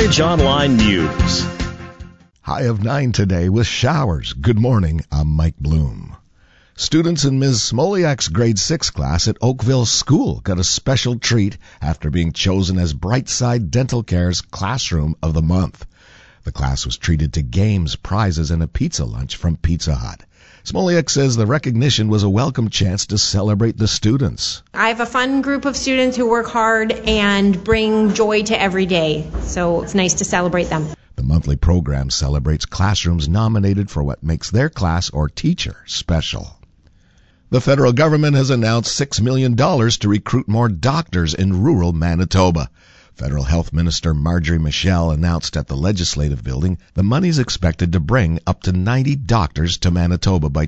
Portage Online News. High of 9 today with showers. Good morning, I'm Mike Bloom. Students in Ms. Smoliak's grade 6 class at Oakville School got a special treat after being chosen as Brightside Dental Care's Classroom of the Month. The class was treated to games, prizes, and a pizza lunch from Pizza Hut. Smoliak says the recognition was a welcome chance to celebrate the students. I have a fun group of students who work hard and bring joy to every day, so it's nice to celebrate them. The monthly program celebrates classrooms nominated for what makes their class or teacher special. The federal government has announced $6 million to recruit more doctors in rural Manitoba. Federal Health Minister Marjorie Michel announced at the Legislative Building the money is expected to bring up to 90 doctors to Manitoba by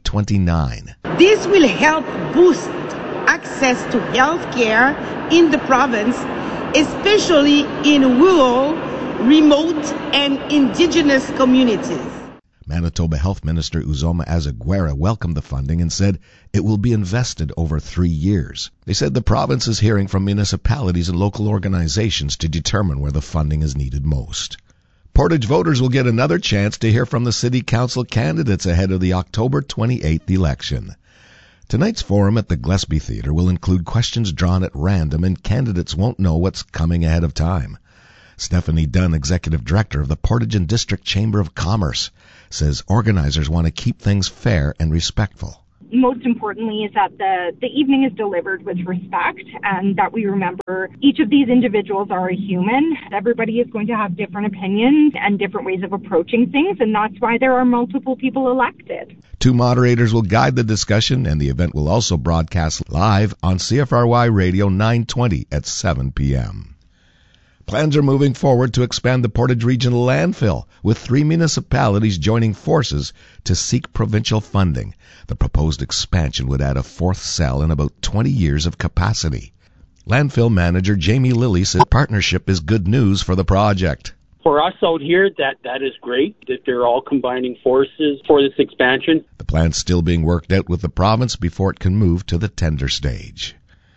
2029. This will help boost access to health care in the province, especially in rural, remote, and indigenous communities. Manitoba Health Minister Uzoma Azaguera welcomed the funding and said it will be invested over 3 years. They said the province is hearing from municipalities and local organizations to determine where the funding is needed most. Portage voters will get another chance to hear from the City Council candidates ahead of the October 28th election. Tonight's forum at the Gillespie Theatre will include questions drawn at random, and candidates won't know what's coming ahead of time. Stephanie Dunn, Executive Director of the Portage and District Chamber of Commerce, says organizers want to keep things fair and respectful. Most importantly is that the evening is delivered with respect, and that we remember each of these individuals are a human. Everybody is going to have different opinions and different ways of approaching things, and that's why there are multiple people elected. 2 moderators will guide the discussion, and the event will also broadcast live on CFRY Radio 920 at 7 p.m. Plans are moving forward to expand the Portage Regional Landfill, with 3 municipalities joining forces to seek provincial funding. The proposed expansion would add a 4th cell and about 20 years of capacity. Landfill manager Jamie Lilly said partnership is good news for the project. For us out here, that is great that they're all combining forces for this expansion. The plan's still being worked out with the province before it can move to the tender stage.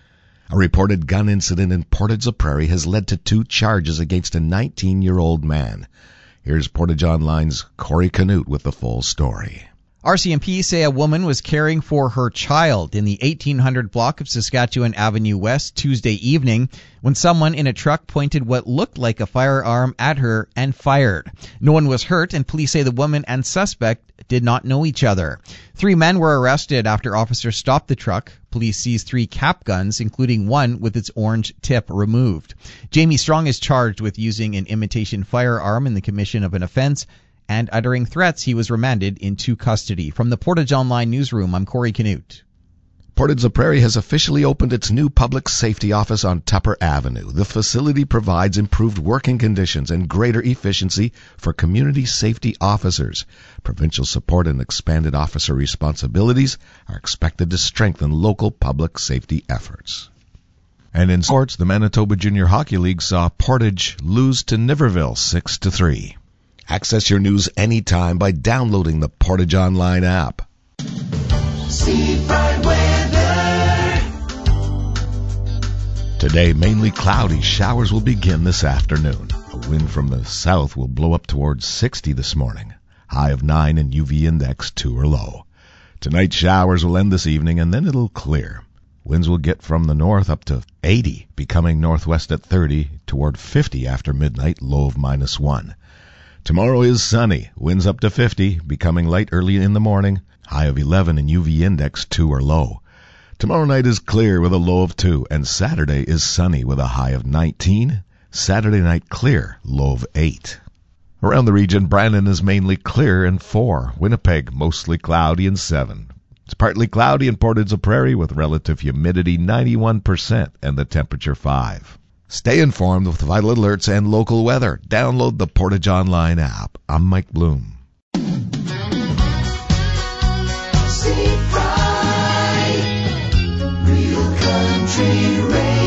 A reported gun incident in Portage-la-Prairie has led to 2 charges against a 19-year-old man. Here's Portage Online's Corey Canute with the full story. RCMP say a woman was caring for her child in the 1800 block of Saskatchewan Avenue West Tuesday evening when someone in a truck pointed what looked like a firearm at her and fired. No one was hurt, and police say the woman and suspect did not know each other. 3 men were arrested after officers stopped the truck. Police seized 3 cap guns, including one with its orange tip removed. Jamie Strong is charged with using an imitation firearm in the commission of an offense and uttering threats. He was remanded into custody. From the Portage Online newsroom, I'm Corey Canute. Portage-la-Prairie has officially opened its new public safety office on Tupper Avenue. The facility provides improved working conditions and greater efficiency for community safety officers. Provincial support and expanded officer responsibilities are expected to strengthen local public safety efforts. And in sports, the Manitoba Junior Hockey League saw Portage lose to Niverville 6-3. Access your news anytime by downloading the Portage Online app. Seafront weather. Today, mainly cloudy. Showers will begin this afternoon. A wind from the south will blow up towards 60 this morning. High of 9 and UV index 2 or low. Tonight, showers will end this evening, and then it'll clear. Winds will get from the north up to 80, becoming northwest at 30, toward 50 after midnight, low of -1. Tomorrow is sunny. Winds up to 50, becoming light early in the morning. High of 11 and UV index 2 or low. Tomorrow night is clear with a low of 2, and Saturday is sunny with a high of 19. Saturday night clear, low of 8. Around the region, Brandon is mainly clear and 4. Winnipeg, mostly cloudy and 7. It's partly cloudy in Portage-la-Prairie with relative humidity 91% and the temperature 5. Stay informed with vital alerts and local weather. Download the Portage Online app. I'm Mike Bloom. Real Country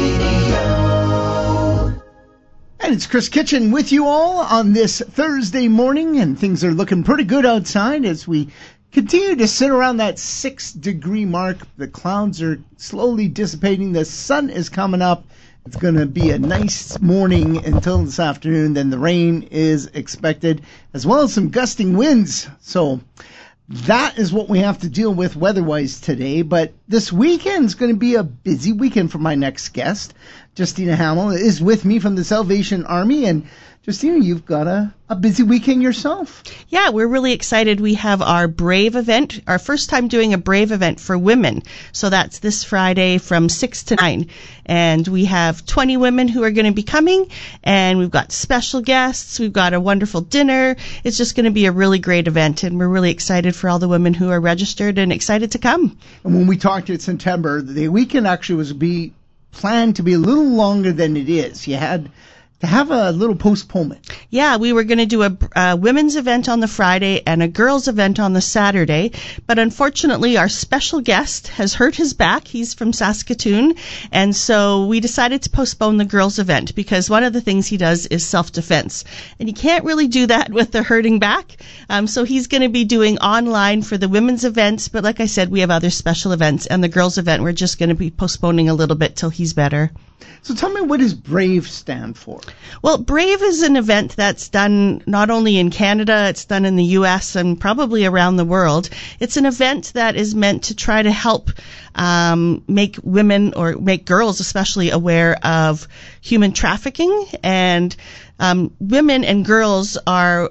Radio. And it's Chris Kitchen with you all on this Thursday morning, and things are looking pretty good outside as we continue to sit around that 6-degree mark. The clouds are slowly dissipating. The sun is coming up. It's going to be a nice morning until this afternoon. Then the rain is expected, as well as some gusting winds. So that is what we have to deal with weather-wise today. But this weekend is going to be a busy weekend for my next guest. Justina Hamill is with me from the Salvation Army. And Justina, you've got a busy weekend yourself. Yeah, we're really excited. We have our Brave event, our first time doing a Brave event for women. So that's this Friday from 6 to 9. And we have 20 women who are going to be coming. And we've got special guests. We've got a wonderful dinner. It's just going to be a really great event. And we're really excited for all the women who are registered and excited to come. And when we talked in September, the weekend actually was planned to be a little longer than it is. You had to have a little postponement. Yeah, we were going to do a women's event on the Friday and a girls' event on the Saturday, but unfortunately our special guest has hurt his back. He's from Saskatoon, and so we decided to postpone the girls' event because one of the things he does is self-defense, and you can't really do that with the hurting back. So he's going to be doing online for the women's events, but like I said, we have other special events, and the girls' event we're just going to be postponing a little bit till he's better. So tell me, what does BRAVE stand for? Well, BRAVE is an event that's done not only in Canada, it's done in the U.S. and probably around the world. It's an event that is meant to try to help make women or make girls especially aware of human trafficking. And women and girls are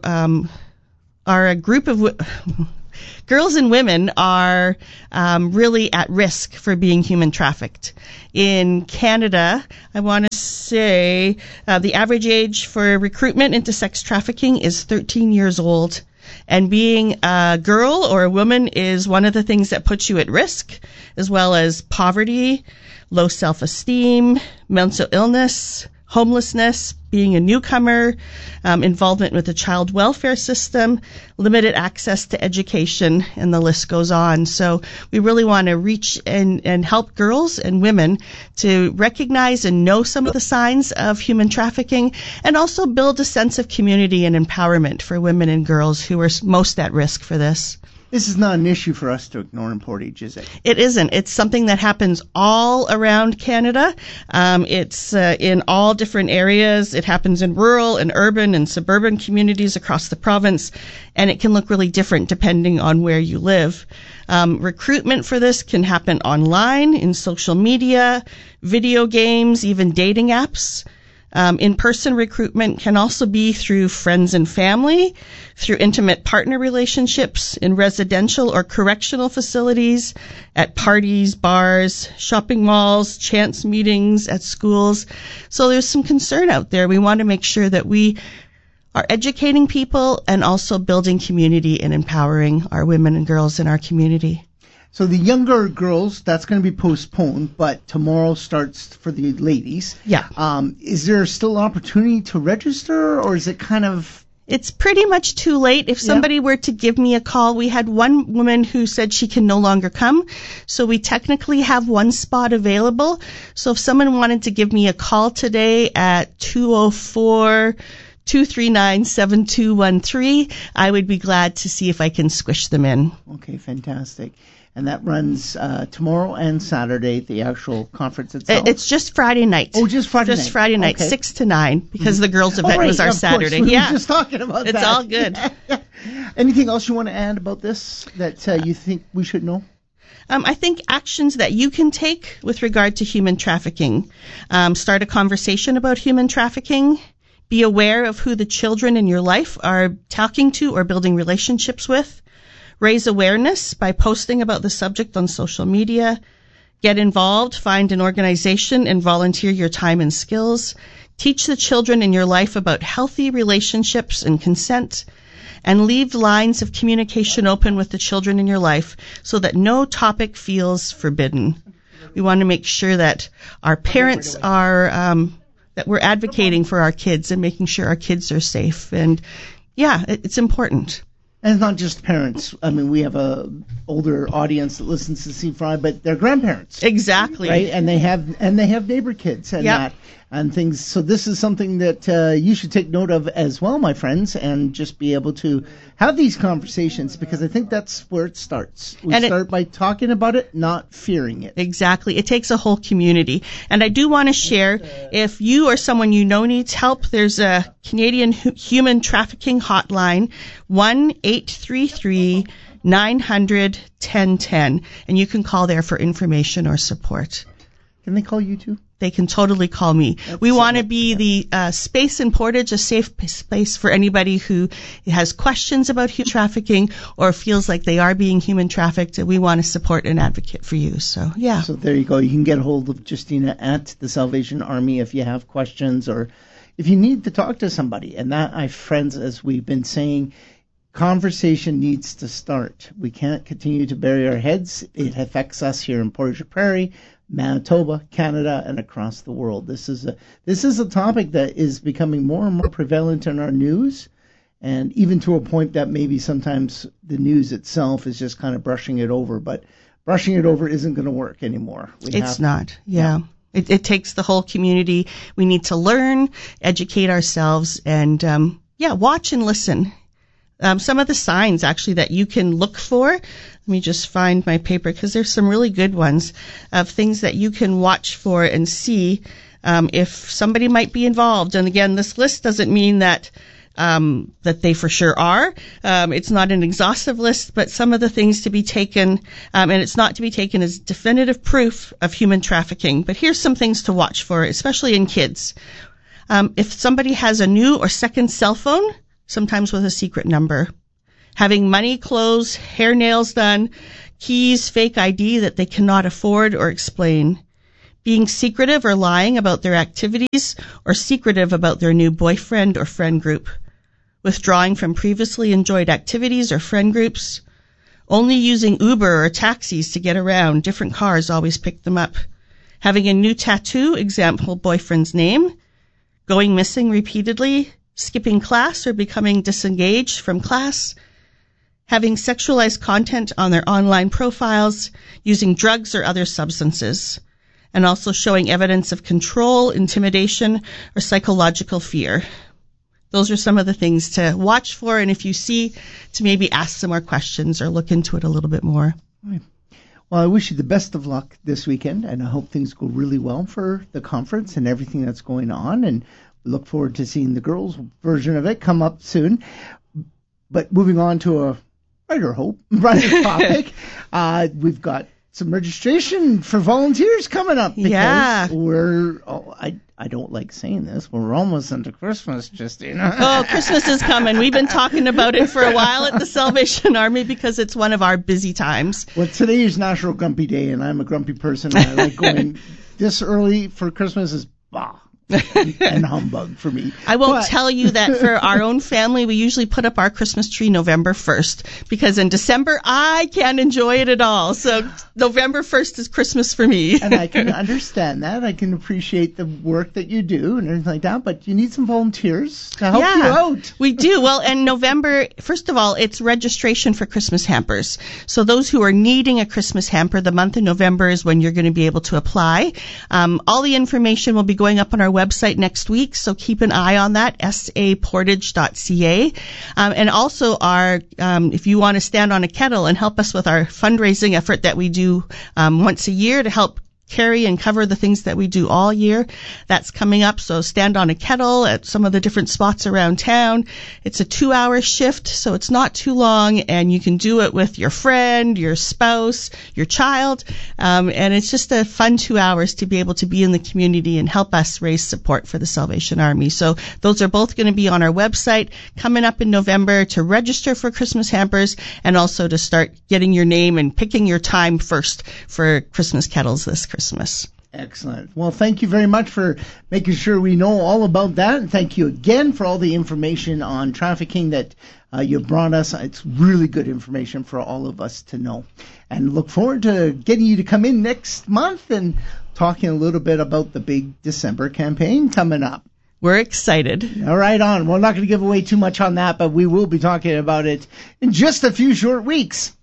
a group of girls and women are really at risk for being human trafficked. In Canada, I want to say the average age for recruitment into sex trafficking is 13 years old. And being a girl or a woman is one of the things that puts you at risk, as well as poverty, low self-esteem, mental illness, homelessness, being a newcomer, involvement with the child welfare system, limited access to education, and the list goes on. So we really want to reach and help girls and women to recognize and know some of the signs of human trafficking, and also build a sense of community and empowerment for women and girls who are most at risk for this. This is not an issue for us to ignore in Portage, is it? It isn't. It's something that happens all around Canada. It's in all different areas. It happens in rural and urban and suburban communities across the province, and it can look really different depending on where you live. Recruitment for this can happen online, in social media, video games, even dating apps. In-person recruitment can also be through friends and family, through intimate partner relationships, in residential or correctional facilities, at parties, bars, shopping malls, chance meetings, at schools. So there's some concern out there. We want to make sure that we are educating people and also building community and empowering our women and girls in our community. So the younger girls, that's going to be postponed, but tomorrow starts for the ladies. Yeah. Is there still opportunity to register, or is it kind of... It's pretty much too late. If somebody were to give me a call, we had one woman who said she can no longer come, so we technically have one spot available. So if someone wanted to give me a call today at 204-239-7213, I would be glad to see if I can squish them in. Okay, fantastic. And that runs tomorrow and Saturday, the actual conference itself? It's just Friday night. Oh, just Friday night. Just Friday night, okay. 6 to 9, because the girls' event was our Saturday. We were just talking about that. It's all good. Anything else you want to add about this that you think we should know? I think actions that you can take with regard to human trafficking. Start a conversation about human trafficking. Be aware of who the children in your life are talking to or building relationships with. Raise awareness by posting about the subject on social media. Get involved, find an organization, and volunteer your time and skills. Teach the children in your life about healthy relationships and consent. And leave lines of communication open with the children in your life so that no topic feels forbidden. We want to make sure that our parents are, that we're advocating for our kids and making sure our kids are safe. And yeah, it's important. And it's not just parents. I mean, we have a older audience that listens to C5, but they're grandparents. Exactly. Right? And they have neighbor kids and that. and things. So this is something that you should take note of as well, my friends, and just be able to have these conversations, because I think that's where it starts. We start by talking about it, not fearing it. Exactly. It takes a whole community. And I do want to share, if you or someone you know needs help, there's a Canadian human trafficking hotline, 1-833-900-1010, and you can call there for information or support. Can they call you too? They can totally call me. We want to be the space in Portage, a safe space for anybody who has questions about human trafficking or feels like they are being human trafficked. We want to support and advocate for you. So, yeah. So there you go. You can get a hold of Justina at the Salvation Army if you have questions or if you need to talk to somebody. And that, my friends, as we've been saying, conversation needs to start. We can't continue to bury our heads. It affects us here in Portage Prairie, Manitoba, Canada, and across the world. This is a topic that is becoming more and more prevalent in our news, and even to a point that maybe sometimes the news itself is just kind of brushing it over. But brushing it over isn't going to work anymore. It's not. Yeah. It takes the whole community. We need to learn, educate ourselves, and watch and listen. Some of the signs actually that you can look for. Let me just find my paper, because there's some really good ones of things that you can watch for and see if somebody might be involved. And again, this list doesn't mean that they for sure are. It's not an exhaustive list, but some of the things to be taken, and it's not to be taken as definitive proof of human trafficking. But here's some things to watch for, especially in kids. If somebody has a new or second cell phone, sometimes with a secret number, having money, clothes, hair, nails done, keys, fake ID that they cannot afford or explain, being secretive or lying about their activities or secretive about their new boyfriend or friend group, withdrawing from previously enjoyed activities or friend groups, only using Uber or taxis to get around, different cars always pick them up, having a new tattoo, example, boyfriend's name, going missing repeatedly, skipping class or becoming disengaged from class, having sexualized content on their online profiles, using drugs or other substances, and also showing evidence of control, intimidation, or psychological fear. Those are some of the things to watch for, and if you see, to maybe ask some more questions or look into it a little bit more. Right. Well, I wish you the best of luck this weekend, and I hope things go really well for the conference and everything that's going on, and look forward to seeing the girls' version of it come up soon. But moving on to a brighter topic, we've got some registration for volunteers coming up, because I don't like saying this, we're almost into Christmas, Justina. Oh, Christmas is coming. We've been talking about it for a while at the Salvation Army because it's one of our busy times. Well, today is National Grumpy Day, and I'm a grumpy person. I like going this early for Christmas is and humbug for me. I won't tell you that for our own family, we usually put up our Christmas tree November 1st, because in December, I can't enjoy it at all. So November 1st is Christmas for me. And I can understand that. I can appreciate the work that you do and everything like that, but you need some volunteers to help you out. We do. Well, and November, first of all, it's registration for Christmas hampers. So those who are needing a Christmas hamper, the month of November is when you're going to be able to apply. All the information will be going up on our website next week, so keep an eye on that, saportage.ca. And also if you want to stand on a kettle and help us with our fundraising effort that we do once a year to help carry and cover the things that we do all year. That's coming up, so stand on a kettle at some of the different spots around town. It's a 2-hour shift, so it's not too long, and you can do it with your friend, your spouse, your child, and it's just a fun 2 hours to be able to be in the community and help us raise support for the Salvation Army. So those are both going to be on our website coming up in November to register for Christmas hampers and also to start getting your name and picking your time first for Christmas kettles this Christmas. Excellent. Well, thank you very much for making sure we know all about that. And thank you again for all the information on trafficking that you brought us. It's really good information for all of us to know. And look forward to getting you to come in next month and talking a little bit about the big December campaign coming up. We're excited. All right, on. We're not going to give away too much on that, but we will be talking about it in just a few short weeks.